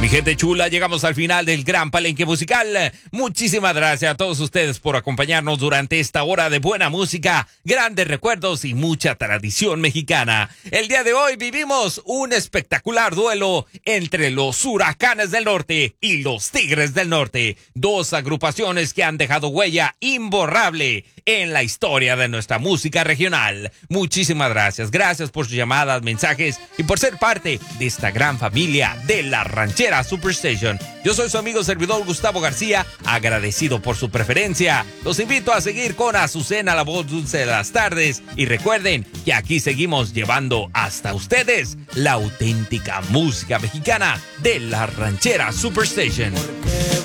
Mi gente chula, llegamos al final del gran palenque musical. Muchísimas gracias a todos ustedes por acompañarnos durante esta hora de buena música, grandes recuerdos y mucha tradición mexicana. El día de hoy vivimos un espectacular duelo entre los Huracanes del Norte y los Tigres del Norte, dos agrupaciones que han dejado huella imborrable en la historia de nuestra música regional. Muchísimas gracias. Gracias por sus llamadas, mensajes y por ser parte de esta gran familia de la Ranchera Superstation. Yo soy su amigo servidor Gustavo García, agradecido por su preferencia. Los invito a seguir con Azucena, la voz dulce de las tardes, y recuerden que aquí seguimos llevando hasta ustedes la auténtica música mexicana de la Ranchera Superstation.